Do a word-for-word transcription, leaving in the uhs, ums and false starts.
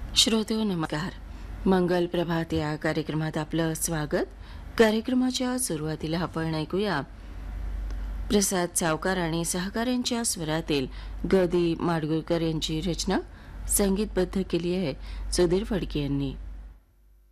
श्रोतेहो नमस्कार. मंगल प्रभात या कार्यक्रमात आपलं स्वागत. कार्यक्रमाच्या सुरुवातीला आपण ऐकूया प्रसाद सावकार आणि सहकाऱ्यांच्या स्वरातील ग दी माडगुळकर यांची रचना संगीतबद्ध केली आहे सुधीर फडके यांनी.